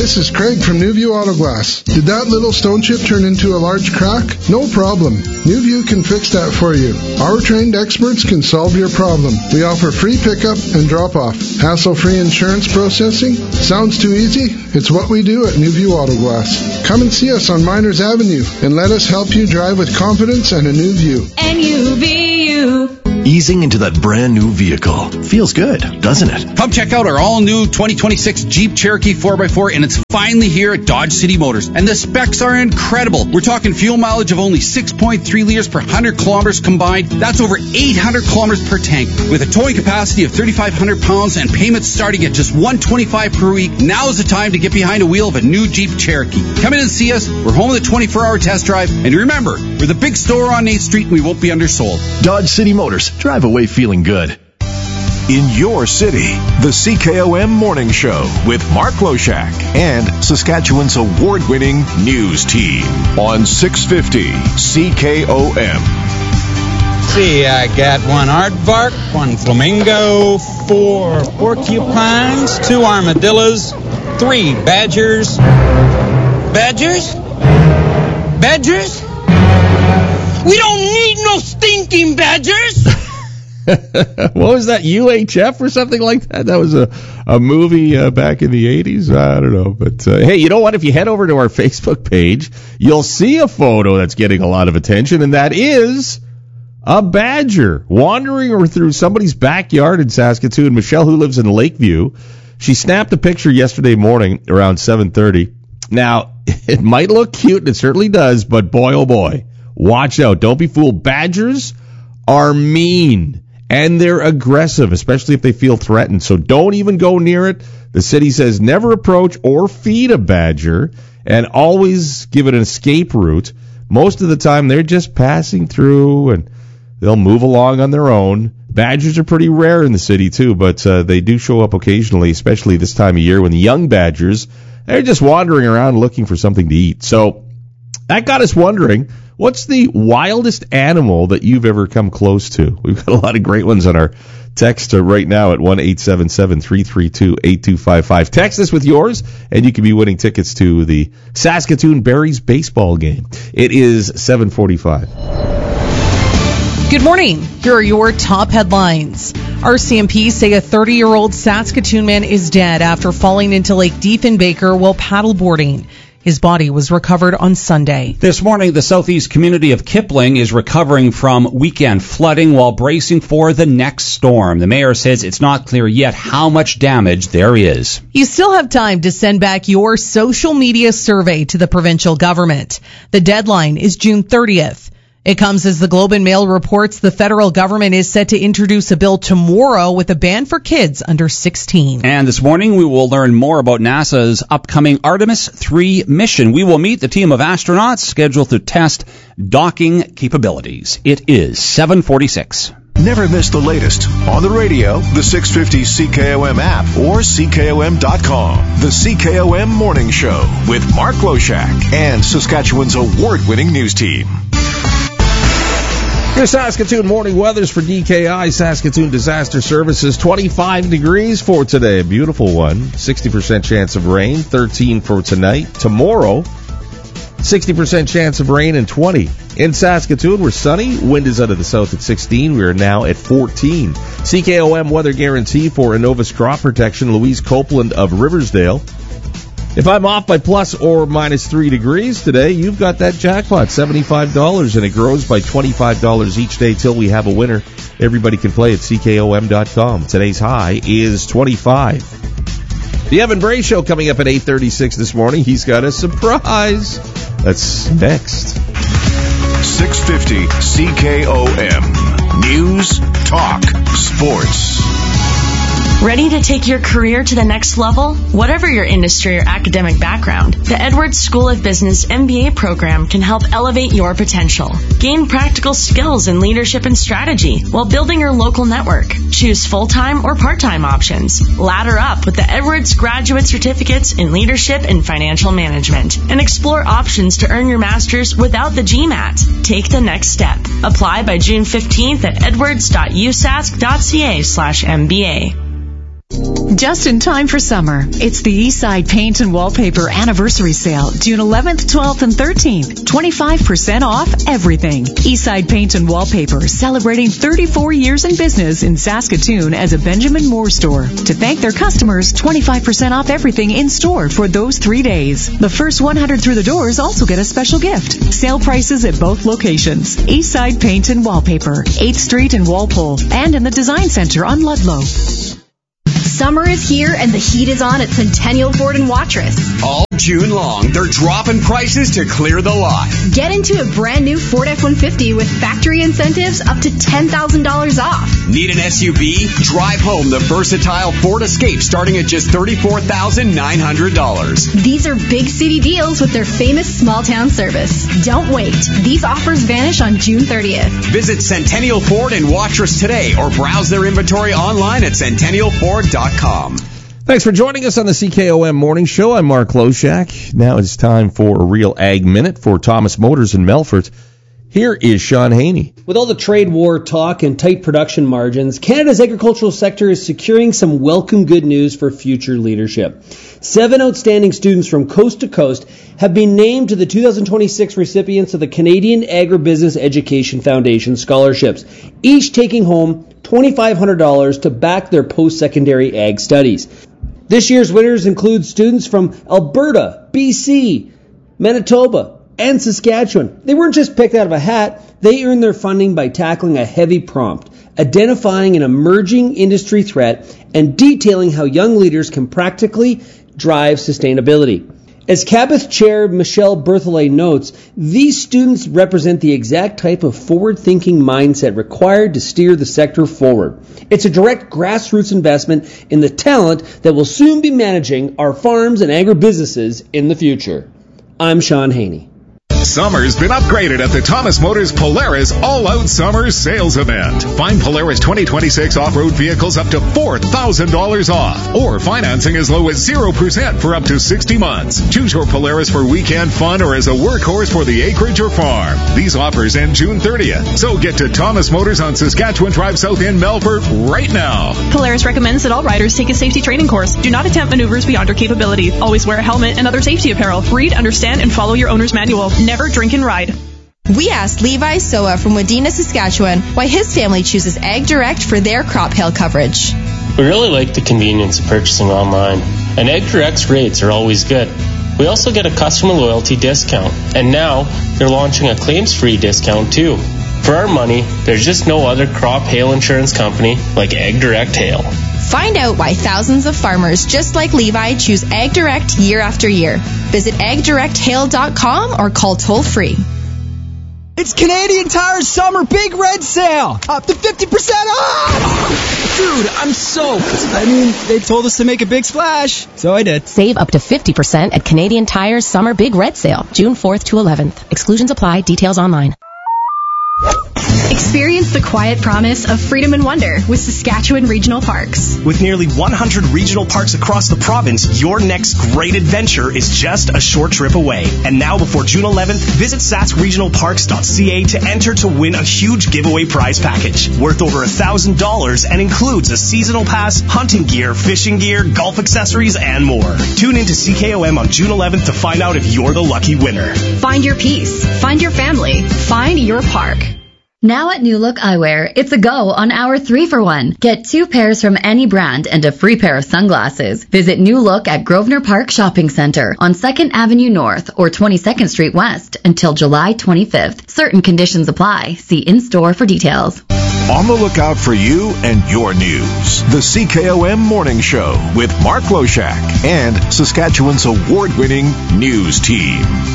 this is Craig from Newview Auto Glass. Did that little stone chip turn into a large crack? No problem. Newview can fix that for you. Our trained experts can solve your problem. We offer free pickup and drop-off. Hassle-free insurance processing? Sounds too easy? It's what we do at Newview Auto Glass. Come and see us on Miners Avenue and let us help you drive with confidence and a new view. N-U-V-U. Easing into that brand new vehicle. Feels good, doesn't it? Come check out our all-new 2026 Jeep Cherokee 4x4, and it's finally here at Dodge City Motors. And the specs are incredible. We're talking fuel mileage of only 6.3 liters per 100 kilometers combined. That's over 800 kilometers per tank. With a towing capacity of 3,500 pounds and payments starting at just $125 per week, now is the time to get behind a wheel of a new Jeep Cherokee. Come in and see us. We're home with a 24-hour test drive. And remember, we're the big store on 8th Street, and we won't be undersold. Dodge City Motors. Drive away feeling good. In your city, the CKOM Morning Show with Mark Loshak and Saskatchewan's award-winning news team on 650 CKOM. See, I got one aardvark, one flamingo, 4 porcupines, 2 armadillos, 3 badgers. Badgers? Badgers? We don't need no stinking badgers! What was that, UHF or something like that? That was a movie back in the 80s? I don't know. But, hey, you know what? If you head over to our Facebook page, you'll see a photo that's getting a lot of attention, and that is a badger wandering through somebody's backyard in Saskatoon. Michelle, who lives in Lakeview, she snapped a picture yesterday morning around 7:30. Now, it might look cute, and it certainly does, but boy, oh boy, watch out. Don't be fooled. Badgers are mean. And they're aggressive, especially if they feel threatened. So don't even go near it. The city says never approach or feed a badger, and always give it an escape route. Most of the time, they're just passing through, and they'll move along on their own. Badgers are pretty rare in the city, too, but they do show up occasionally, especially this time of year when the young badgers, they're just wandering around looking for something to eat. So that got us wondering, what's the wildest animal that you've ever come close to? We've got a lot of great ones on our text right now at 1-877-332-8255. Text us with yours, and you can be winning tickets to the Saskatoon Berries baseball game. It is 7:45. Good morning. Here are your top headlines. RCMP say a 30-year-old Saskatoon man is dead after falling into Lake Diefenbaker while paddleboarding. His body was recovered on Sunday. This morning, the southeast community of Kipling is recovering from weekend flooding while bracing for the next storm. The mayor says it's not clear yet how much damage there is. You still have time to send back your social media survey to the provincial government. The deadline is June 30th. It comes as the Globe and Mail reports the federal government is set to introduce a bill tomorrow with a ban for kids under 16. And this morning we will learn more about NASA's upcoming Artemis 3 mission. We will meet the team of astronauts scheduled to test docking capabilities. It is 7:46. Never miss the latest on the radio, the 650 CKOM app, or CKOM.com. The CKOM Morning Show with Mark Loshak and Saskatchewan's award-winning news team. Your Saskatoon morning weathers for DKI, Saskatoon Disaster Services. 25 degrees for today, a beautiful one. 60% chance of rain, 13 for tonight. Tomorrow, 60% chance of rain and 20. In Saskatoon, we're sunny. Wind is out of the south at 16. We are now at 14. CKOM weather guarantee for Innovus crop protection. Louise Copeland of Riversdale. If I'm off by plus or minus 3 degrees today, you've got that jackpot, $75, and it grows by $25 each day till we have a winner. Everybody can play at CKOM.com. Today's high is 25. The Evan Bray Show coming up at 8:36 this morning. He's got a surprise. That's next. 650 CKOM. News, talk, sports. Ready to take your career to the next level? Whatever your industry or academic background, the Edwards School of Business MBA program can help elevate your potential. Gain practical skills in leadership and strategy while building your local network. Choose full-time or part-time options. Ladder up with the Edwards Graduate Certificates in Leadership and Financial Management. And explore options to earn your master's without the GMAT. Take the next step. Apply by June 15th at edwards.usask.ca/MBA. Just in time for summer, it's the Eastside Paint and Wallpaper Anniversary Sale, June 11th, 12th, and 13th. 25% off everything. Eastside Paint and Wallpaper, celebrating 34 years in business in Saskatoon as a Benjamin Moore store. To thank their customers, 25% off everything in store for those 3 days. The first 100 through the doors also get a special gift. Sale prices at both locations. Eastside Paint and Wallpaper, 8th Street in Walpole, and in the Design Center on Ludlow. Summer is here and the heat is on at Centennial Ford in Watrous. All June long, they're dropping prices to clear the lot. Get into a brand new Ford F-150 with factory incentives up to $10,000 off. Need an SUV? Drive home the versatile Ford Escape starting at just $34,900. These are big city deals with their famous small town service. Don't wait. These offers vanish on June 30th. Visit Centennial Ford in Watrous today or browse their inventory online at centennialford.com. Thanks for joining us on the CKOM Morning Show. I'm Mark Loshak. Now it's time for a Real Ag Minute for Thomas Motors in Melfort. Here is Sean Haney. With all the trade war talk and tight production margins, Canada's agricultural sector is securing some welcome good news for future leadership. 7 outstanding students from coast to coast have been named to the 2026 recipients of the Canadian Agribusiness Education Foundation scholarships, each taking home $2,500 to back their post-secondary ag studies. This year's winners include students from Alberta, BC, Manitoba, and Saskatchewan. They weren't just picked out of a hat. They earned their funding by tackling a heavy prompt, identifying an emerging industry threat, and detailing how young leaders can practically drive sustainability. As Cabot Chair Michelle Berthollet notes, these students represent the exact type of forward-thinking mindset required to steer the sector forward. It's a direct grassroots investment in the talent that will soon be managing our farms and agribusinesses in the future. I'm Sean Haney. Summer's been upgraded at the Thomas Motors Polaris All-Out Summer Sales Event. Find Polaris 2026 off-road vehicles up to $4,000 off, or financing as low as 0% for up to 60 months. Choose your Polaris for weekend fun or as a workhorse for the acreage or farm. These offers end June 30th, so get to Thomas Motors on Saskatchewan Drive South in Melfort right now. Polaris recommends that all riders take a safety training course. Do not attempt maneuvers beyond your capability. Always wear a helmet and other safety apparel. Read, understand, and follow your owner's manual. Never drink and ride. We asked Levi Soa from Wadena, Saskatchewan, why his family chooses Ag Direct for their crop hail coverage. We really like the convenience of purchasing online, and Ag Direct's rates are always good. We also get a customer loyalty discount, and now they're launching a claims-free discount too. For our money, there's just no other crop hail insurance company like Ag Direct Hail. Find out why thousands of farmers just like Levi choose Ag Direct year after year. Visit agdirecthail.com or call toll-free. It's Canadian Tire's Summer Big Red Sale! Up to 50% off! Dude, I'm soaked. I mean, they told us to make a big splash, so I did. Save up to 50% at Canadian Tire's Summer Big Red Sale, June 4th to 11th. Exclusions apply. Details online. Experience the quiet promise of freedom and wonder with Saskatchewan Regional Parks. With nearly 100 regional parks across the province, your next great adventure is just a short trip away. And now before June 11th, visit saskregionalparks.ca to enter to win a huge giveaway prize package worth over $1,000 and includes a seasonal pass, hunting gear, fishing gear, golf accessories, and more. Tune into CKOM on June 11th to find out if you're the lucky winner. Find your peace. Find your family. Find your park. Now at New Look Eyewear, it's a go on our 3-for-1. Get 2 pairs from any brand and a free pair of sunglasses. Visit New Look at Grosvenor Park Shopping Centre on 2nd Avenue North or 22nd Street West until July 25th. Certain conditions apply. See in-store for details. On the lookout for you and your news. The CKOM Morning Show with Mark Loshak and Saskatchewan's award-winning news team.